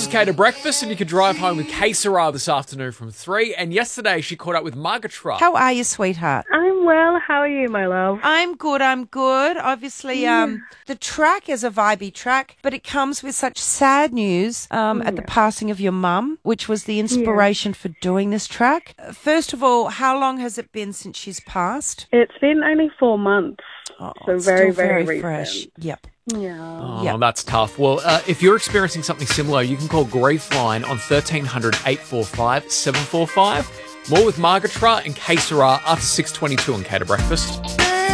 Kate Breakfast, and you can drive home with K Sarah this afternoon from 3. And yesterday she caught up with Margaret. How are you, sweetheart? I'm well. How are you, my love? I'm good. Obviously, the track is a vibey track, but it comes with such sad news at the passing of your mum, which was the inspiration for doing this track. First of all, how long has it been since she's passed? It's been only 4 months, so it's very, still very, very fresh. recent. Yep. Yeah. Oh, that's tough. Well, if you're experiencing something similar, you can call Grief Line on 1300 845 745. More with Margaret and K Sarah after 6:22 on Kate Breakfast.